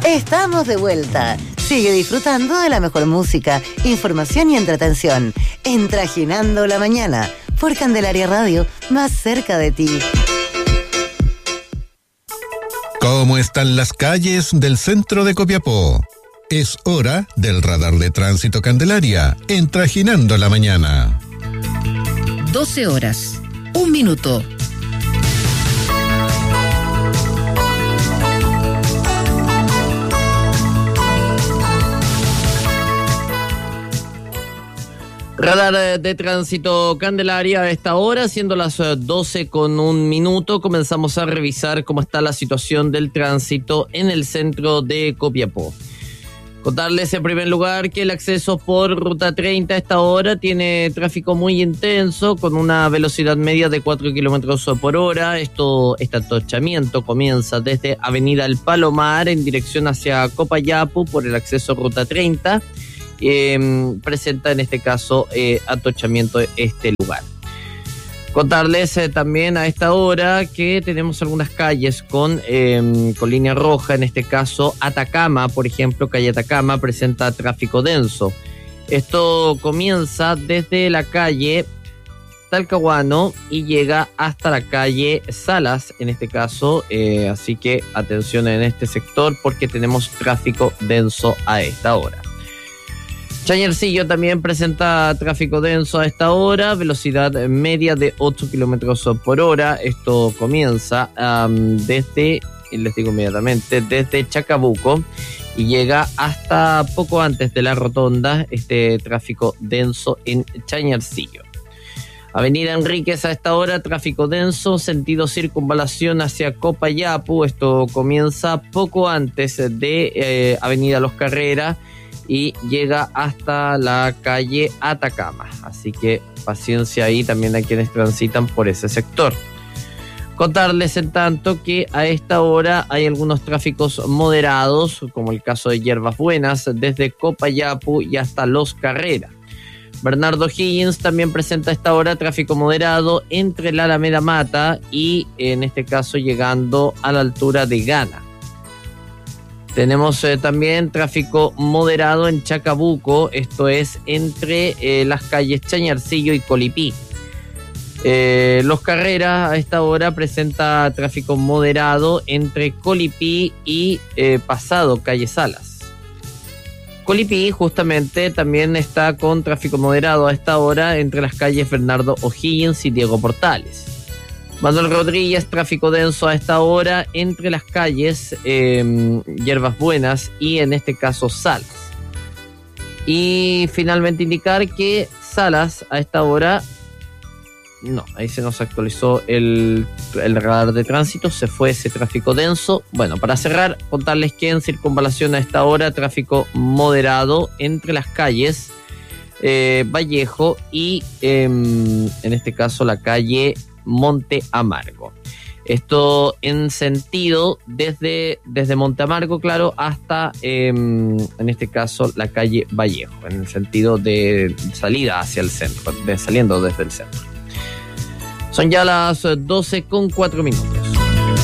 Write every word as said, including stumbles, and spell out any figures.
Estamos de vuelta. Sigue disfrutando de la mejor música, información y entretención en Trajinando la Mañana por Candelaria Radio, más cerca de ti. ¿Cómo están las calles del centro de Copiapó? Es hora del radar de tránsito Candelaria en Trajinando la Mañana. doce horas, un minuto. Radar de tránsito Candelaria a esta hora, siendo las doce con un minuto, comenzamos a revisar cómo está la situación del tránsito en el centro de Copiapó. Contarles en primer lugar que el acceso por Ruta treinta a esta hora tiene tráfico muy intenso, con una velocidad media de cuatro kilómetros por hora. Esto, este atochamiento comienza desde Avenida El Palomar en dirección hacia Copayapu por el acceso Ruta treinta. Eh, presenta en este caso eh, atochamiento este lugar. Contarles eh, también a esta hora que tenemos algunas calles con, eh, con línea roja, en este caso Atacama, por ejemplo, calle Atacama presenta tráfico denso. Esto comienza desde la calle Talcahuano y llega hasta la calle Salas, en este caso, eh, así que atención en este sector porque tenemos tráfico denso a esta hora. Chañarcillo también presenta tráfico denso a esta hora, velocidad media de ocho kilómetros por hora. Esto comienza um, desde, les digo inmediatamente, desde Chacabuco y llega hasta poco antes de la rotonda, este tráfico denso en Chañarcillo. Avenida Enríquez a esta hora, tráfico denso, sentido circunvalación hacia Copayapu. Esto comienza poco antes de eh, Avenida Los Carreras y llega hasta la calle Atacama. Así que paciencia ahí también a quienes transitan por ese sector. Contarles en tanto que a esta hora hay algunos tráficos moderados, como el caso de Hierbas Buenas, desde Copayapu y hasta Los Carreras. Bernardo Higgins también presenta a esta hora tráfico moderado entre la Alameda Mata y en este caso llegando a la altura de Gana. Tenemos eh, también tráfico moderado en Chacabuco, esto es entre eh, las calles Chañarcillo y Colipí. Eh, Los Carreras a esta hora presenta tráfico moderado entre Colipí y eh, pasado calle Salas. Colipí justamente también está con tráfico moderado a esta hora entre las calles Bernardo O'Higgins y Diego Portales. Manuel Rodríguez, tráfico denso a esta hora entre las calles eh, Hierbas Buenas y en este caso Salas. Y finalmente indicar que Salas a esta hora, no, ahí se nos actualizó el, el radar de tránsito, se fue ese tráfico denso. Bueno, para cerrar, contarles que en circunvalación a esta hora, tráfico moderado entre las calles eh, Vallejo y eh, en este caso la calle Monte Amargo. Esto en sentido desde, desde Monte Amargo, claro, hasta eh, en este caso la calle Vallejo, en el sentido de salida hacia el centro, de, saliendo desde el centro. Son ya las doce con cuatro minutos.